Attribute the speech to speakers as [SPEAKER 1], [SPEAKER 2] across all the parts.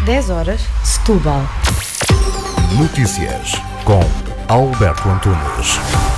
[SPEAKER 1] 10 horas, Setúbal.
[SPEAKER 2] Notícias com Alberto Antunes.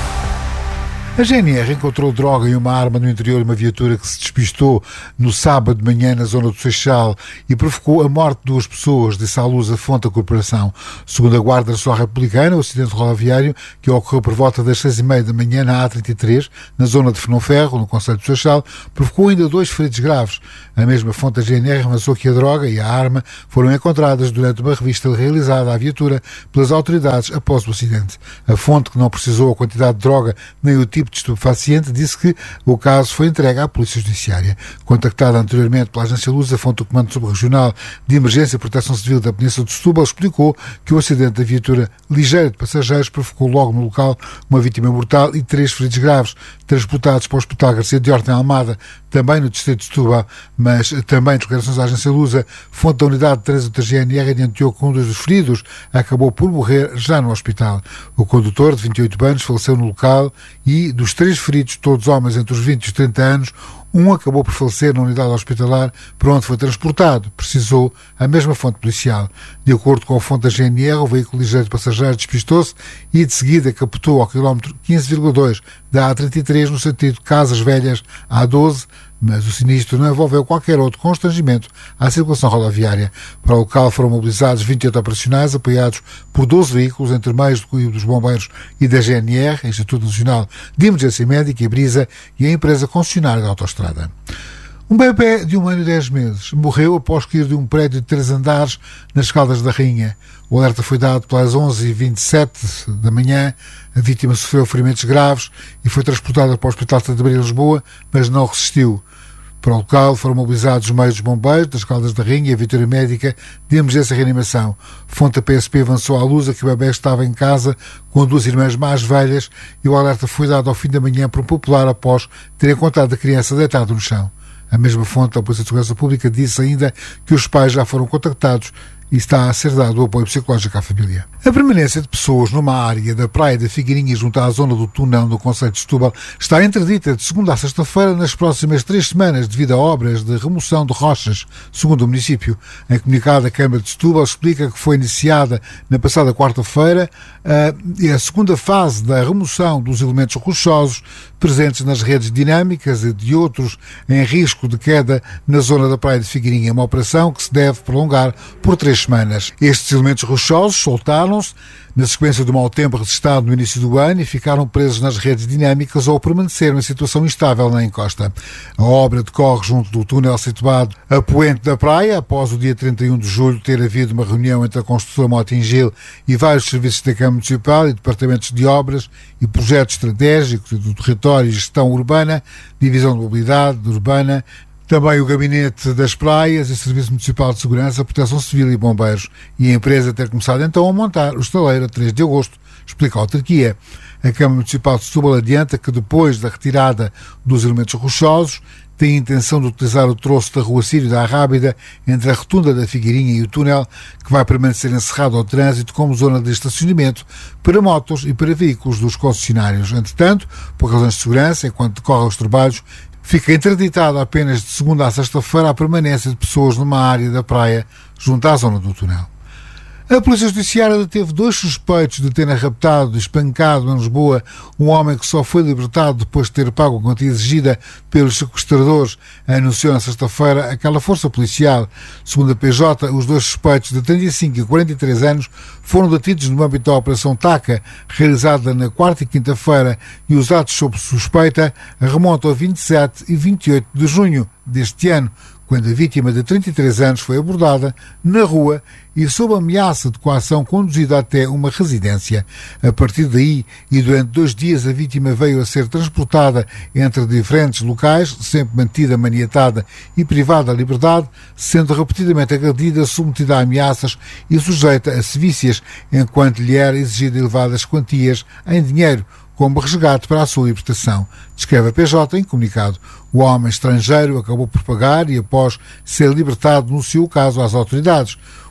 [SPEAKER 3] A GNR encontrou droga e uma arma no interior de uma viatura que se despistou no sábado de manhã na zona do Seixal e provocou a morte de 2 pessoas, disse à luz a fonte da corporação. Segundo a Guarda Nacional Republicana, o acidente rodoviário, que ocorreu por volta das 6h30 da manhã na A33, na zona de Fernão-Ferro, no concelho do Seixal, provocou ainda 2 feridos graves. A mesma fonte da GNR avançou que a droga e a arma foram encontradas durante uma revista realizada à viatura pelas autoridades após o acidente. A fonte, que não precisou a quantidade de droga nem o tipo de estupefaciente, disse que o caso foi entregue à Polícia Judiciária. Contactada anteriormente pela Agência Luz, a fonte do Comando Subregional de Emergência e Proteção Civil da Península de Setúbal explicou que o acidente da viatura ligeira de passageiros provocou logo no local uma vítima mortal e 3 feridos graves, transportados para o Hospital Garcia de Horta em Almada, também no distrito de Setúbal, mas também declarações da Agência Lusa, fonte da unidade de trânsito da GNR adiantou que um dos feridos acabou por morrer já no hospital. O condutor, de 28 anos, faleceu no local e, dos 3 feridos, todos homens entre os 20 e os 30 anos, um acabou por falecer na unidade hospitalar para onde foi transportado, precisou a mesma fonte policial. De acordo com a fonte da GNR, o veículo ligeiro de passageiros despistou-se e de seguida capotou ao quilómetro 15,2 da A33 no sentido Casas Velhas A12, mas o sinistro não envolveu qualquer outro constrangimento à circulação rodoviária. Para o local foram mobilizados 28 operacionais apoiados por 12 veículos, entre meios do Corpo dos Bombeiros e da GNR, Instituto Nacional de Emergência Médica e Brisa, e a empresa concessionária da autoestrada. Um bebê de 1 ano e 10 meses morreu após cair de um prédio de 3 andares nas Caldas da Rainha. O alerta foi dado pelas 11h27 da manhã. A vítima sofreu ferimentos graves e foi transportada para o Hospital de Santa Maria de Lisboa, mas não resistiu. Para o local foram mobilizados os meios dos bombeiros, das Caldas da Rainha e a viatura médica de emergência e reanimação. Fonte da PSP avançou à luz que o bebê estava em casa com 2 irmãs mais velhas e o alerta foi dado ao fim da manhã por um popular após ter encontrado a criança deitada no chão. A mesma fonte da Polícia de Segurança Pública disse ainda que os pais já foram contactados e está a ser dado o apoio psicológico à família. A permanência de pessoas numa área da Praia da Figueirinha junto à zona do Tunão, no concelho de Setúbal, está interdita de segunda a sexta-feira nas próximas 3 semanas devido a obras de remoção de rochas, segundo o município. Em comunicado, a Câmara de Setúbal explica que foi iniciada na passada quarta-feira a segunda fase da remoção dos elementos rochosos presentes nas redes dinâmicas e de outros em risco de queda na zona da Praia de Figueirinha, uma operação que se deve prolongar por 3 semanas. Estes elementos rochosos soltaram-se na sequência do mau tempo registrado no início do ano e ficaram presos nas redes dinâmicas ou permaneceram em situação instável na encosta. A obra decorre junto do túnel situado a poente da praia, após o dia 31 de julho ter havido uma reunião entre a construtora Motingil e vários serviços da Câmara Municipal e departamentos de obras e projetos estratégicos do território e gestão urbana, divisão de mobilidade urbana, também o Gabinete das Praias e Serviço Municipal de Segurança, Proteção Civil e Bombeiros. E a empresa ter começado então a montar o estaleiro a 3 de agosto, explica a autarquia. A Câmara Municipal de Setúbal adianta que depois da retirada dos elementos rochosos, tem a intenção de utilizar o troço da Rua Sírio da Arrábida entre a Rotunda da Figueirinha e o túnel, que vai permanecer encerrado ao trânsito como zona de estacionamento para motos e para veículos dos concessionários. Entretanto, por razões de segurança, enquanto decorrem os trabalhos, fica interditado apenas de segunda a sexta-feira a permanência de pessoas numa área da praia junto à zona do túnel. A Polícia Judiciária deteve 2 suspeitos de terem raptado e espancado em Lisboa um homem que só foi libertado depois de ter pago a quantia exigida pelos sequestradores, anunciou na sexta-feira aquela força policial. Segundo a PJ, os 2 suspeitos de 35 e 43 anos foram detidos no âmbito da Operação TACA, realizada na quarta e quinta-feira, e os atos sob suspeita remontam a 27 e 28 de junho deste ano, quando a vítima de 33 anos foi abordada na rua e sob ameaça de coação conduzida até uma residência. A partir daí e durante 2 dias a vítima veio a ser transportada entre diferentes locais, sempre mantida maniatada e privada da liberdade, sendo repetidamente agredida, submetida a ameaças e sujeita a sevícias, enquanto lhe era exigida elevadas quantias em dinheiro, como resgate para a sua libertação. Descreve a PJ em comunicado. O homem estrangeiro acabou por pagar e, após ser libertado, denunciou o caso às autoridades.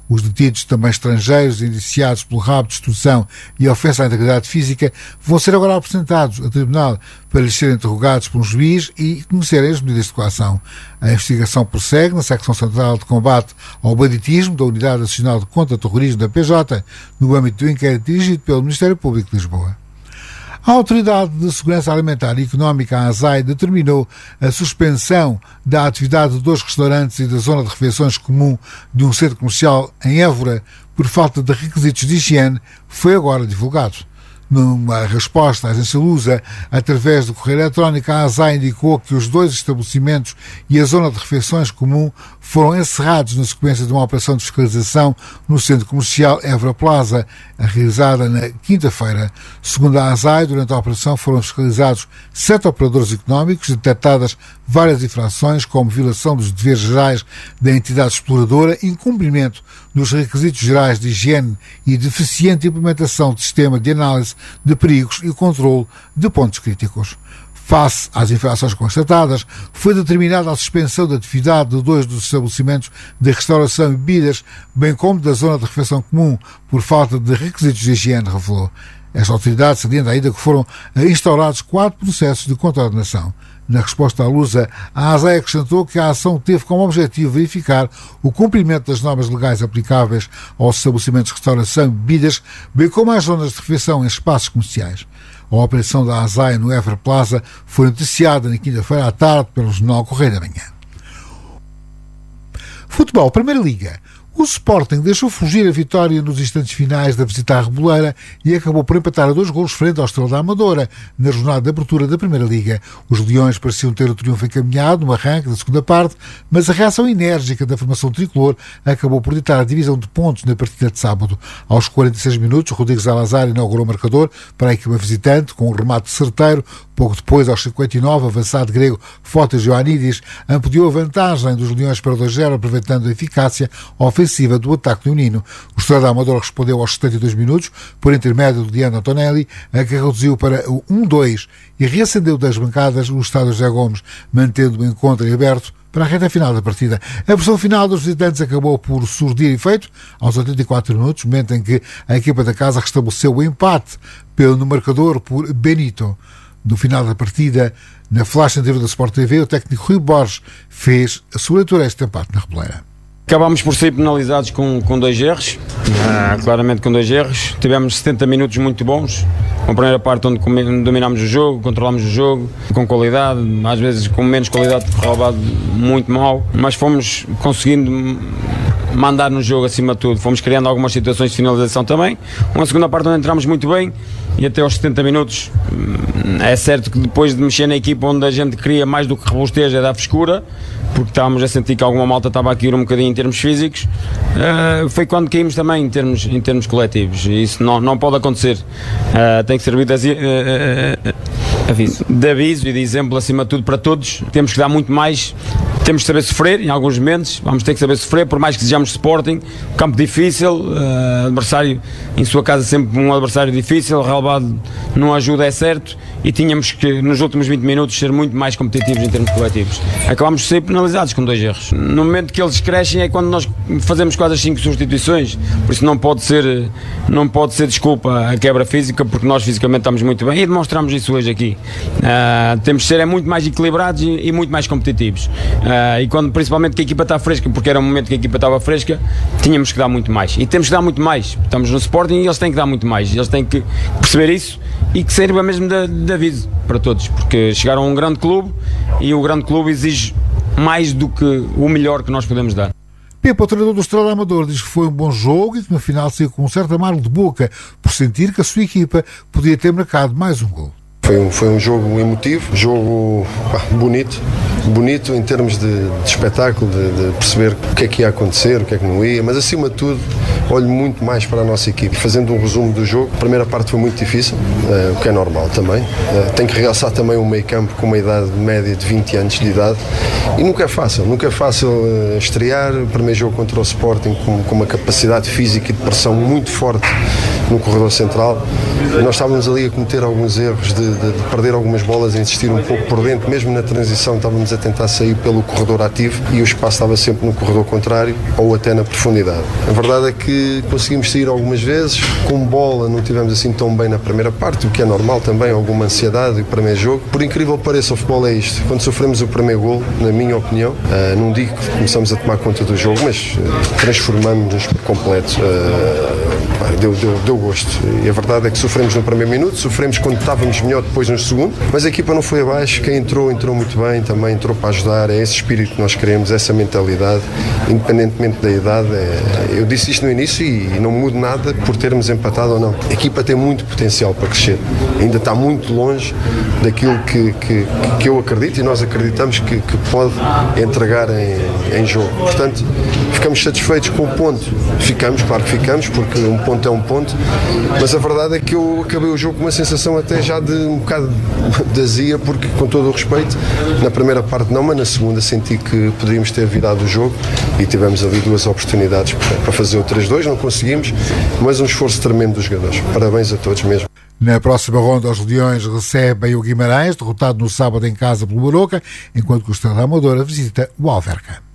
[SPEAKER 3] Os detidos, também estrangeiros, indiciados pelo rapto, destruição e ofensa à integridade física, vão ser agora apresentados a tribunal para lhes serem interrogados por um juiz e conhecerem as medidas de coação. A investigação prossegue na secção central de combate ao banditismo da Unidade Nacional de Contra-Terrorismo da PJ, no âmbito do inquérito dirigido pelo Ministério Público de Lisboa. A Autoridade de Segurança Alimentar e Económica, a ASAI, determinou a suspensão da atividade de 2 restaurantes e da zona de refeições comum de um centro comercial em Évora por falta de requisitos de higiene, foi agora divulgado. Numa resposta à agência Lusa, através do correio eletrónico, a ASAI indicou que os 2 estabelecimentos e a zona de refeições comum foram encerrados na sequência de uma operação de fiscalização no centro comercial Évora Plaza, realizada na quinta-feira. Segundo a ASAI, durante a operação foram fiscalizados 7 operadores económicos e detectadas várias infrações, como violação dos deveres gerais da entidade exploradora, incumprimento dos requisitos gerais de higiene e deficiente implementação de sistema de análise de perigos e controle de pontos críticos. Face às infrações constatadas, foi determinada a suspensão da atividade de 2 dos estabelecimentos de restauração e bebidas, bem como da zona de refeição comum, por falta de requisitos de higiene, revelou. Esta autoridade salienta ainda que foram instaurados 4 processos de contraordenação. Na resposta à Lusa, a ASAI acrescentou que a ação teve como objetivo verificar o cumprimento das normas legais aplicáveis aos estabelecimentos de restauração e bebidas, bem como às zonas de refeição em espaços comerciais. A operação da ASAI no Évora Plaza foi noticiada na quinta-feira à tarde pelo Jornal Correio da Manhã. Futebol, Primeira Liga. O Sporting deixou fugir a vitória nos instantes finais da visita à Reboleira e acabou por empatar a 2 golos frente ao Estrela da Amadora, na jornada de abertura da Primeira Liga. Os Leões pareciam ter o triunfo encaminhado no arranque da segunda parte, mas a reação enérgica da formação tricolor acabou por ditar a divisão de pontos na partida de sábado. Aos 46 minutos, Rodrigo Salazar inaugurou o marcador para a equipa visitante, com um remate certeiro. Pouco depois, aos 59, o avançado grego Fotis Ioannidis ampliou a vantagem dos Leões para 2-0, aproveitando a eficácia ofensiva do ataque leonino. O Estrela da Amadora respondeu aos 72 minutos, por intermédio de Leandro Antonelli, a que reduziu para o 1-2 e reacendeu das bancadas o Estádio José Gomes, mantendo o encontro aberto para a reta final da partida. A versão final dos visitantes acabou por surtir efeito aos 84 minutos, momento em que a equipa da casa restabeleceu o empate no marcador por Benito. No final da partida, na flash anterior da Sport TV, o técnico Rui Borges fez a sua leitura a este empate na Reboleira.
[SPEAKER 4] Acabámos por ser penalizados com 2 erros, claramente com 2 erros. Tivemos 70 minutos muito bons. Uma primeira parte onde dominámos o jogo, controlámos o jogo com qualidade, às vezes com menos qualidade, porque roubado muito mal, mas fomos conseguindo mandar no jogo acima de tudo. Fomos criando algumas situações de finalização também. Uma segunda parte onde entramos muito bem e até aos 70 minutos é certo que depois de mexer na equipa onde a gente cria mais do que robusteja, dá frescura, porque estávamos a sentir que alguma malta estava a cair um bocadinho em termos físicos, foi quando caímos também em termos coletivos, e isso não pode acontecer. Tem que servir de aviso e de exemplo acima de tudo para todos. Temos que dar muito mais, temos que saber sofrer em alguns momentos, vamos ter que saber sofrer, por mais que sejamos Sporting, campo difícil, adversário em sua casa sempre um adversário difícil, relevado não ajuda, é certo, e tínhamos que nos últimos 20 minutos ser muito mais competitivos em termos coletivos. Acabámos de ser penalizados com 2 erros. No momento que eles crescem é quando nós fazemos quase as 5 substituições, por isso não pode ser desculpa a quebra física, porque nós fisicamente estamos muito bem e demonstramos isso hoje aqui. Temos de ser muito mais equilibrados e muito mais competitivos. E quando principalmente que a equipa está fresca, porque era um momento que a equipa estava fresca, tínhamos que dar muito mais. E temos que dar muito mais. Estamos no Sporting e eles têm que dar muito mais. Eles têm que perceber isso e que sirva mesmo de aviso para todos, porque chegaram a um grande clube e o grande clube exige mais do que o melhor que nós podemos dar.
[SPEAKER 3] Pepe, o treinador do Estrela Amador, diz que foi um bom jogo e que no final saiu com um certo amargo de boca por sentir que a sua equipa podia ter marcado mais um gol.
[SPEAKER 5] Foi um jogo emotivo, jogo bonito em termos de espetáculo, de perceber o que é que ia acontecer, o que é que não ia, mas acima de tudo olho muito mais para a nossa equipe. Fazendo um resumo do jogo, a primeira parte foi muito difícil, o que é normal também. Tenho que realçar também um meio campo com uma idade média de 20 anos de idade e nunca é fácil estrear o primeiro jogo contra o Sporting com uma capacidade física e de pressão muito forte no corredor central. Nós estávamos ali a cometer alguns erros de perder algumas bolas, a insistir um pouco por dentro, mesmo na transição estávamos a tentar sair pelo corredor ativo e o espaço estava sempre no corredor contrário ou até na profundidade. A verdade é que conseguimos sair algumas vezes, com bola não tivemos assim tão bem na primeira parte, o que é normal também, alguma ansiedade o primeiro jogo. Por incrível que pareça, o futebol é isto. Quando sofremos o primeiro gol, na minha opinião, não digo que começamos a tomar conta do jogo, mas transformamos-nos por completo. Deu gosto. E a verdade é que sofremos no primeiro minuto, sofremos quando estávamos melhor depois no segundo, mas a equipa não foi abaixo, quem entrou muito bem, também entrou para ajudar, é esse espírito que nós queremos, essa mentalidade, independentemente da idade. Eu disse isto no início e não mudo nada por termos empatado ou não. A equipa tem muito potencial para crescer, ainda está muito longe daquilo que eu acredito e nós acreditamos que pode entregar em jogo. Portanto, ficamos satisfeitos com o ponto. Claro que ficamos, porque um ponto é um ponto, mas a verdade é que eu acabei o jogo com uma sensação até já de um bocado de azia, porque, com todo o respeito, na primeira parte não, mas na segunda senti que poderíamos ter virado o jogo e tivemos ali duas oportunidades para fazer o 3-2, não conseguimos, mas um esforço tremendo dos jogadores. Parabéns a todos mesmo.
[SPEAKER 3] Na próxima ronda, os Leões recebem o Guimarães, derrotado no sábado em casa pelo Aroca, enquanto que o Estrela Amadora visita o Alverca.